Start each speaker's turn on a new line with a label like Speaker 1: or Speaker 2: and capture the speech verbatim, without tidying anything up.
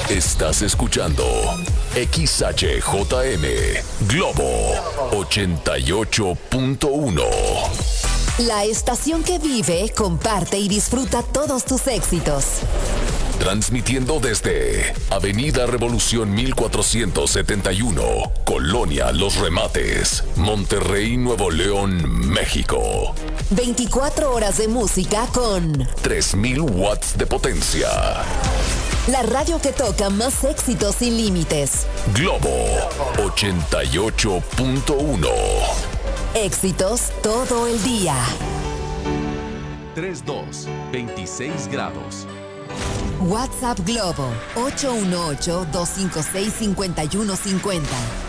Speaker 1: Estás escuchando X H J M Globo ochenta y ocho punto uno.
Speaker 2: La estación que vive, comparte y disfruta todos tus éxitos.
Speaker 1: Transmitiendo desde Avenida Revolución mil cuatrocientos setenta y uno, Colonia Los Remates, Monterrey, Nuevo León, México.
Speaker 2: veinticuatro horas de música con
Speaker 1: tres mil watts de potencia.
Speaker 2: La radio que toca más éxitos sin límites.
Speaker 1: Globo ochenta y ocho punto uno.
Speaker 2: Éxitos todo el día.
Speaker 3: treinta y dos, veintiséis grados.
Speaker 2: WhatsApp Globo ocho uno ocho, dos cinco seis, cinco uno cinco cero.